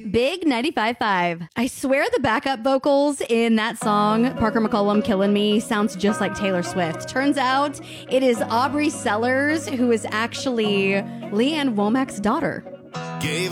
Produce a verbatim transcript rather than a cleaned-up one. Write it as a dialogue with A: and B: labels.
A: Big ninety-five point five. I swear the backup vocals in that song, Parker McCollum Killing Me, sounds just like Taylor Swift. Turns out it is Aubrey Sellers, who is actually Leanne Womack's daughter.
B: Gave